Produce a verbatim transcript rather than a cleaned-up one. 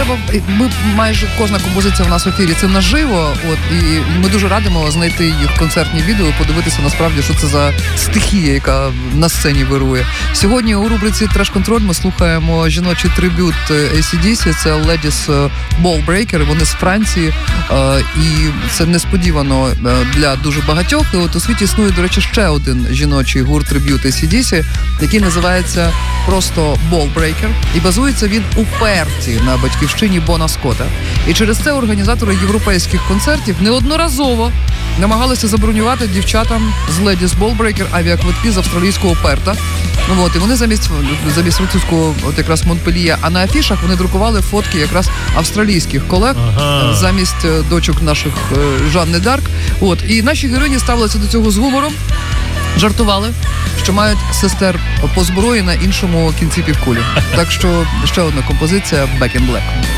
треба, ми майже кожна композиція в нас в ефірі це наживо, от, і ми дуже радимо знайти їх концертні відео, подивитися насправді, що це за стихія, яка на сцені вирує. Сьогодні у рубриці «Треш-контроль» ми слухаємо жіночий трибют ей сі ді сі, це Ladies Ball Breaker, вони з Франції, і це несподівано для дуже багатьох. І от у світі існує, до речі, ще один жіночий гурт трибют ей сі ді сі, який називається просто Ball Breaker, і базується він у Перті на батьківщині Бона Скотта. І через це організатори європейських концертів неодноразово намагалися забронювати дівчатам з Ladies Ball Breaker авіаквитки з австралійського Перта. Ну от, і вони замість, замість французького от якраз Монпельє, а на афішах вони друкували фотки якраз австралійських колег, ага, замість дочок наших Жанни Дарк. От, і наші героїні ставилися до цього з гумором, жартували, що мають сестер по зброї на іншому кінці півкулі. Так що ще одна композиція «Back in Black».